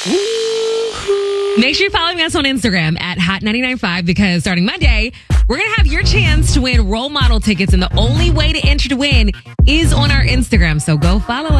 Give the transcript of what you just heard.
Make sure you follow us on Instagram at Hot995 because starting Monday, we're going to have your chance to win role model tickets. And the only way to enter to win is on our Instagram. So go follow us.